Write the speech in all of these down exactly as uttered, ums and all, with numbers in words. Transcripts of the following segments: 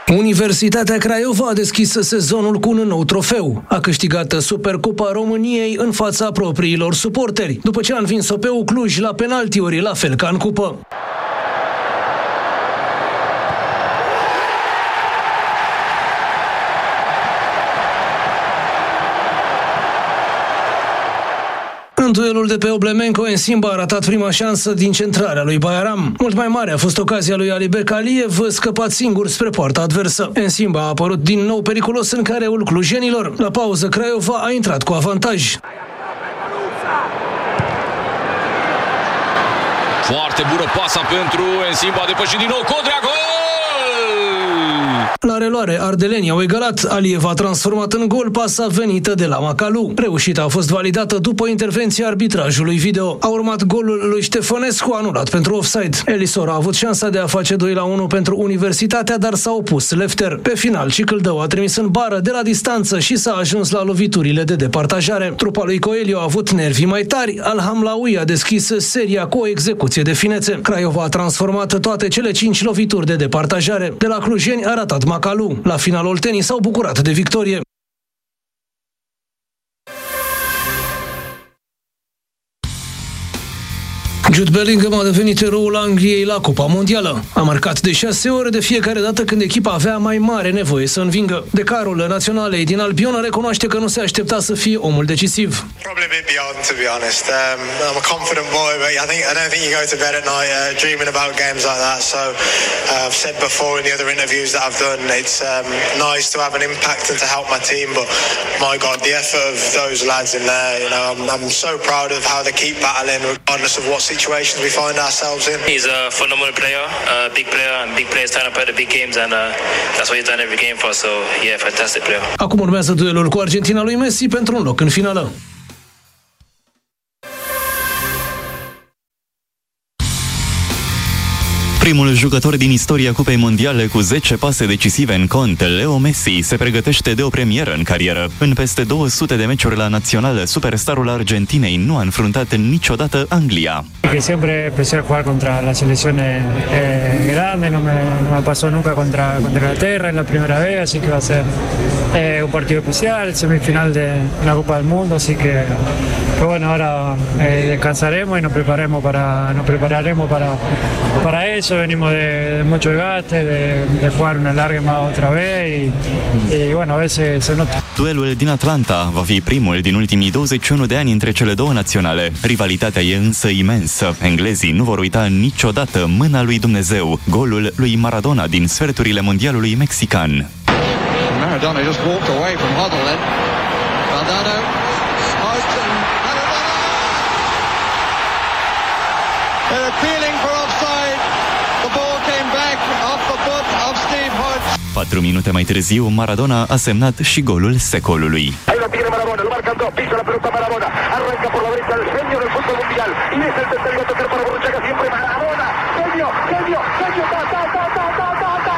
Universitatea Craiova a deschis sezonul cu un nou trofeu. A câștigat Supercupa României în fața propriilor suporteri, după ce a învins-o pe Cluj la penaltiuri, la fel ca în cupă. În duelul de pe Oblemenco, Ensimba a ratat prima șansă din centrarea lui Bayaram. Mult mai mare a fost ocazia lui Alibek Aliev, scăpat singur spre poarta adversă. Ensimba a apărut din nou periculos în careul clujenilor. La pauză, Craiova a intrat cu avantaj. Foarte bună pasa pentru Ensimba, a depășit din nou Codrea, gol! La reluare, ardelenii au egalat. Aliev a transformat în gol pasa venită de la Macalu. Reușita a fost validată după intervenția arbitrajului video. A urmat golul lui Ștefănescu, anulat pentru offside. Elisor a avut șansa de a face doi la unu pentru Universitatea, dar s-a opus Lefter. Pe final, Cicâldău a trimis în bară de la distanță și s-a ajuns la loviturile de departajare. Trupa lui Coelho a avut nervii mai tari. Al Hamlaoui a deschis seria cu o execuție de finețe. Craiova a transformat toate cele cinci lovituri de departajare. De la clujeni a ratat Macalu. La final, oltenii s-au bucurat de victorie. Jude Bellingham a devenit eroul Angliei la Cupa Mondială. A marcat de șase ori de fiecare dată când echipa avea mai mare nevoie să învingă. Decarul naționalei din Albion recunoaște că nu se aștepta să fie omul decisiv. Probably a bit beyond, to be honest. Um, I'm a confident boy, but I think I don't think you go to bed at night uh, dreaming about games like that. So uh, I've said before in the other interviews that I've done, it's um, nice to have an impact and to help my team. But my God, the effort of those lads in there, you know, I'm, I'm so proud of how they keep battling regardless of what situations we find ourselves in. He's a phenomenal player, a big player, and big players turn up at the big games, and uh, that's what he's done every game for us. So yeah, fantastic player. Acum urmează duelul cu Argentina lui Messi pentru un loc în finală. Primul jucător din istoria Cupei Mondiale cu zece pase decisive în cont, Leo Messi, se pregătește de o premieră în carieră. În peste două sute de meciuri la națională, superstarul Argentinei nu a înfruntat niciodată Anglia. Que siempre empecé a jugar contra la selección eh, grande, no me, no me pasó nunca contra, contra Inglaterra en la primera vez, así que va a ser eh, un partido especial, semifinal de la Copa del Mundo, así que, que bueno, ahora eh, descansaremos y nos preparemos para, nos prepararemos para, para eso. Venimos de, de mucho desgaste, de, de jugar una larga otra vez y, y bueno, a veces se nota. Duelul din Atlanta va fi primul din ultimii douăzeci și unu de ani între cele două naționale. Rivalitatea e însă imensă. Englezii nu vor uita niciodată mâna lui Dumnezeu, golul lui Maradona din sferturile mondialului mexican. Maradona just walked away from Huddle then. Maradona. They're appealing for offside. The ball came back off the foot of Steve Hodge. Patru minute mai târziu, Maradona a semnat și golul secolului. Ahí lo tiene Maradona, lo marcan dos, pisa la pelota Maradona, arranca por la derecha el genio del fútbol mundial y es el tercero a tocar para Borruchaga, siempre Maradona, genio, genio, genio, ta, ta, ta, ta, ta, ta, ta.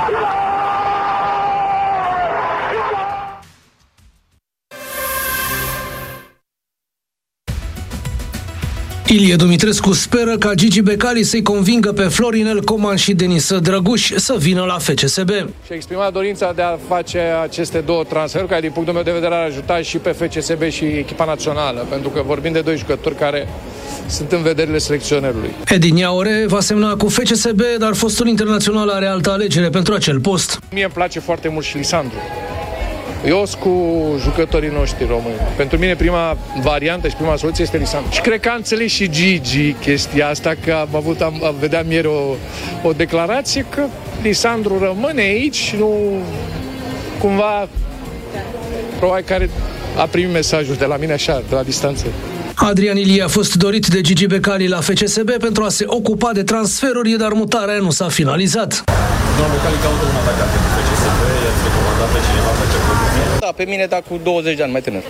Ilie Dumitrescu speră ca Gigi Becali să-i convingă pe Florinel Coman și Denis Drăguș să vină la F C S B. Și-a exprimat dorința de a face aceste două transferuri, care din punctul meu de vedere ar ajuta și pe F C S B și echipa națională, pentru că vorbim de doi jucători care sunt în vederile selecționerului. Edin Iaure va semna cu F C S B, dar fostul internațional are altă alegere pentru acel post. Mie îmi place foarte mult și Lisandru. Eu sunt cu jucătorii noștri români. Pentru mine prima variantă și prima soluție este Lisandru. Și cred că a înțeles și Gigi chestia asta, că am avut, am, am vedeam ieri o, o declarație că Lisandru rămâne aici, nu cumva probabil care a primit mesajul de la mine așa, de la distanță. Adrian Ilie a fost dorit de Gigi Becali la F C S B pentru a se ocupa de transferuri, dar mutarea nu s-a finalizat. Domnul Becali caută un atacant pentru F C S B, i-ați recomandat pe cineva pe ce poziție? Da, pe mine, dar cu douăzeci de ani mai tânăr.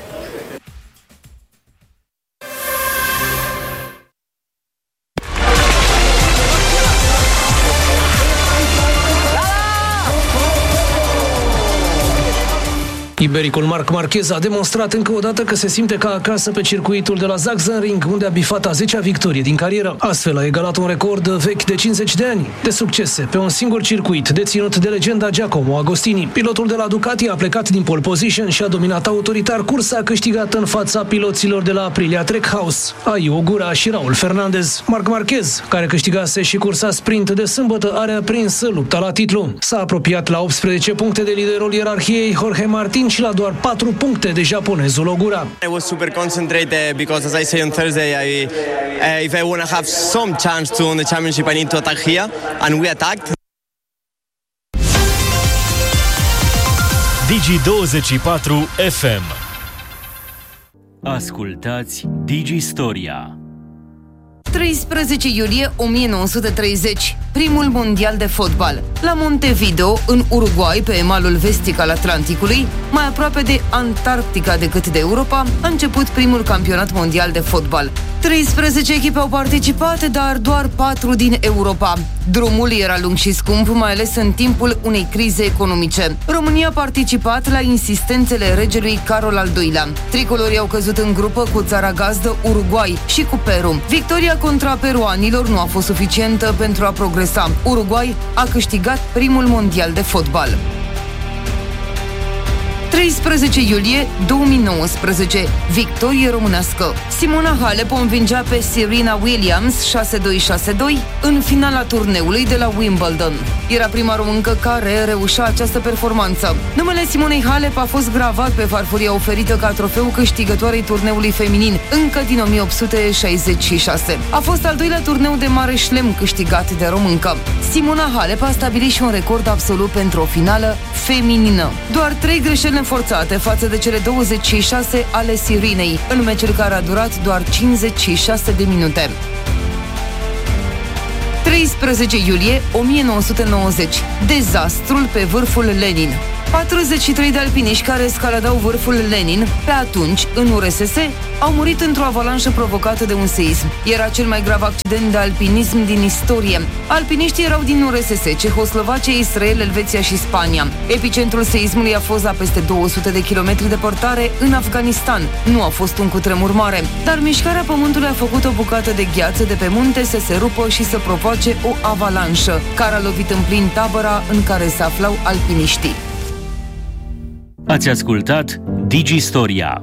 Ibericul Marc Marquez a demonstrat încă o dată că se simte ca acasă pe circuitul de la Sachsenring, unde a bifat a zecea victorie din carieră. Astfel a egalat un record vechi de cincizeci de ani de succese pe un singur circuit deținut de legenda Giacomo Agostini. Pilotul de la Ducati a plecat din pole position și a dominat autoritar cursa câștigată în fața piloților de la Aprilia Trackhouse, Ayu Ogura și Raul Fernandez. Marc Marquez, care câștigase și cursa sprint de sâmbătă, are aprins lupta la titlu. S-a apropiat la optsprezece puncte de liderul ierarhiei Jorge Martin și la doar patru puncte de japonezul Ogura. I was super concentrated because, as I say on Thursday, I, uh, if I want to have some chance to win the championship, I need to attack here, and we attacked. Digi douăzeci și patru F M. Ascultați Digi Storia. treisprezece iulie o mie nouă sute treizeci, primul mondial de fotbal. La Montevideo, în Uruguay, pe malul vestic al Atlanticului, mai aproape de Antarctica decât de Europa, a început primul campionat mondial de fotbal. treisprezece echipe au participat, dar doar patru din Europa. Drumul era lung și scump, mai ales în timpul unei crize economice. România a participat la insistențele regelui Carol al doilea. Tricolorii au căzut în grupă cu țara gazdă Uruguay și cu Peru. Victoria contra peruanilor nu a fost suficientă pentru a progresa. Uruguay a câștigat primul mondial de fotbal. treisprezece iulie două mii nouăsprezece, victorie românească. Simona Halep o învingea pe Serena Williams șase doi șase doi în finala turneului de la Wimbledon. Era prima româncă care reușea această performanță. Numele Simonei Halep a fost gravat pe farfuria oferită ca trofeu câștigătoarei turneului feminin încă din o mie opt sute șaizeci și șase. A fost al doilea turneu de mare șlem câștigat de româncă. Simona Halep a stabilit și un record absolut pentru o finală feminină. Doar trei greșeli forțate față de cele douăzeci și șase ale Sirenei, în meciul care a durat doar cincizeci și șase de minute. treisprezece iulie o mie nouă sute nouăzeci. Dezastrul pe vârful Lenin. patruzeci și trei de alpiniști care escaladau vârful Lenin, pe atunci, în U R S S, au murit într-o avalanșă provocată de un seism. Era cel mai grav accident de alpinism din istorie. Alpiniștii erau din U R S S, Cehoslovacia, Israel, Elveția și Spania. Epicentrul seismului a fost la peste două sute de kilometri departare în Afganistan. Nu a fost un cutremur mare, dar mișcarea pământului a făcut o bucată de gheață de pe munte să se rupă și să provoace o avalanșă, care a lovit în plin tabăra în care se aflau alpiniștii. Ați ascultat Digi Storia.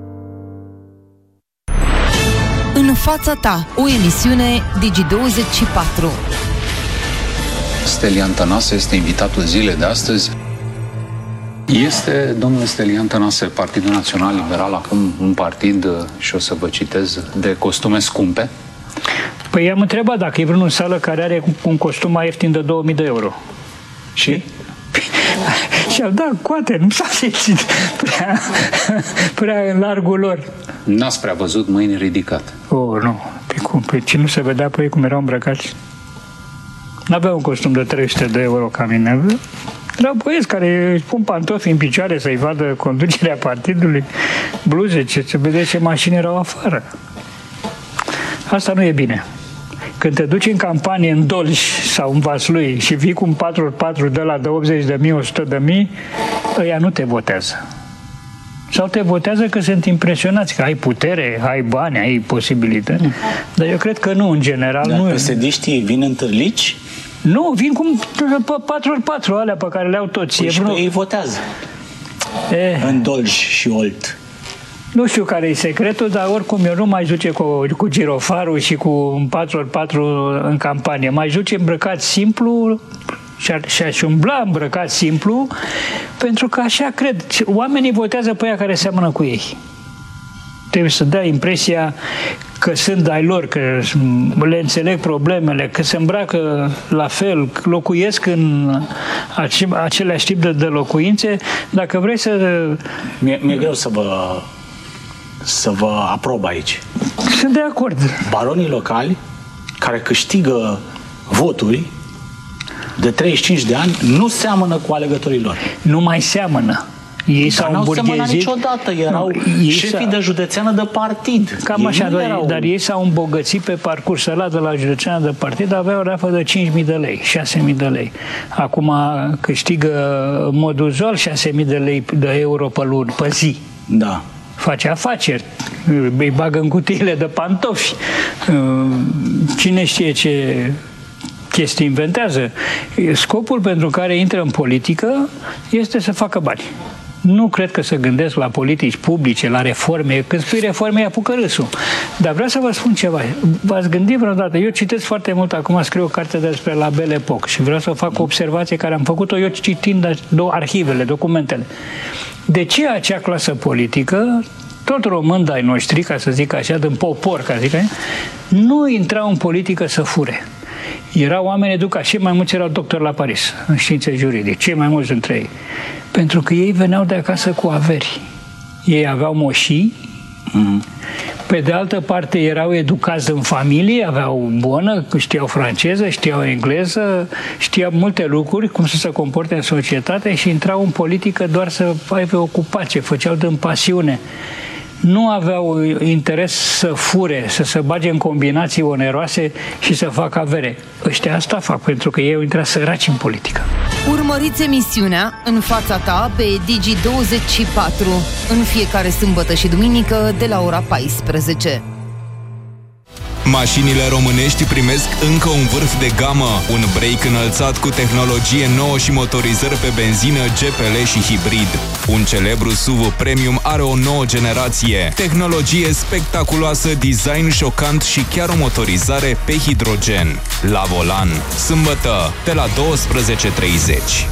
În fața ta, o emisiune Digi douăzeci și patru. Stelian Tănase este invitatul zilei de astăzi. Este, domnule Stelian Tănase, Partidul Național Liberal acum un partid, și o să vă citez, de costume scumpe? Păi i-am întrebat dacă e vreunul în sală care are un costum mai ieftin de două mii de euro. Și? Și-au dat coate, nu s-a simțit prea, prea în largul lor. N-ați prea văzut mâini ridicate? Oh, nu. Pe cum? Pe ce nu se vedea pe ei cum erau îmbrăcați? N-aveau un costum de trei sute de euro ca mine. Erau băieți care își pun pantofi în picioare să-i vadă conducerea partidului, bluze, ce, să vedeți ce mașini erau afară. Asta nu e bine. Când te duci în campanie în Dolj sau în Vaslui și vii cu un patru pe patru de la de optzeci de mii, o sută de mii, ăia nu te votează. Sau te votează că sunt impresionați, că ai putere, ai bani, ai posibilități. Mm. Dar eu cred că nu, în general. Dar nu. P S D-știi vin în târlici? Nu, vin cu patru pe patru alea pe care le au toți. Păi e și vreo... pe ei votează. E... În Dolj și Olt. Nu știu care e secretul, dar oricum eu nu mai duce cu, cu girofarul și cu un patru pe patru în campanie. Mai duce îmbrăcat simplu și aș umbla îmbrăcat simplu, pentru că așa cred. Oamenii votează pe aia care seamănă cu ei. Trebuie să dea impresia că sunt ai lor, că le înțeleg problemele, că se îmbracă la fel, locuiesc în aceleași tip de, de locuințe. Dacă vrei să... Mi-e, mi-e greu să vă... să vă aprob aici. Sunt de acord. Baronii locali care câștigă voturi de treizeci și cinci de ani nu seamănă cu alegătorii lor. Nu mai seamănă. Ei s-au îmburghezit niciodată, erau nu, șefii de județeană de partid. Cam ei așa, dar, erau... dar ei s-au îmbogățit pe parcursul ăla de la județeană de partid, aveau o rafă de cinci mii de lei, șase mii de lei. Acum câștigă în mod uzual șase mii de lei de euro pe lună, pe zi. Da. Face afaceri, îi bagă în cutiile de pantofi. Cine știe ce chestii inventează. Scopul pentru care intră în politică este să facă bani. Nu cred că să gândesc la politici publice, la reforme. Când spui reforme, apucă râsul. Dar vreau să vă spun ceva. V-ați gândit vreodată? Eu citesc foarte mult, acum scriu o carte despre la Belle Époque și vreau să fac o observație care am făcut-o eu citind arhivele, documentele. De ce acea clasă politică, tot român de-ai noștri, ca să zic așa, din popor, ca să zic așa, nu intrau în politică să fure? Erau oameni educați, cei mai mulți erau doctori la Paris, în științe juridice, cei mai mulți dintre ei. Pentru că ei veneau de acasă cu averi. Ei aveau moșii, mm-hmm. Pe de altă parte erau educați în familie, aveau bună, știau franceză, știau engleză, știau multe lucruri, cum să se comporte în societate și intrau în politică doar să aibă ocupație, făceau din pasiune. Nu aveau interes să fure, să se bage în combinații oneroase și să facă avere. Ăștia asta fac, pentru că ei au intrat săraci în politică. Urmăriți emisiunea În fața ta pe Digi douăzeci și patru în fiecare sâmbătă și duminică de la ora paisprezece. Mașinile românești primesc încă un vârf de gamă, un brake înălțat cu tehnologie nouă și motorizări pe benzină, G P L și hibrid. Un celebru S U V premium are o nouă generație, tehnologie spectaculoasă, design șocant și chiar o motorizare pe hidrogen. La volan, sâmbătă, de la douăsprezece treizeci.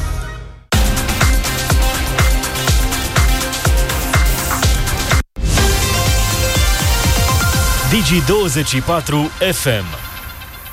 Digi douăzeci și patru F M.